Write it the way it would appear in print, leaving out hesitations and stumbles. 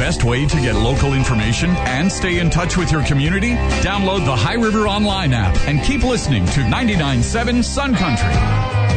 best way to get local information and stay in touch with your community? Download the High River Online app and keep listening to 99.7 Sun Country.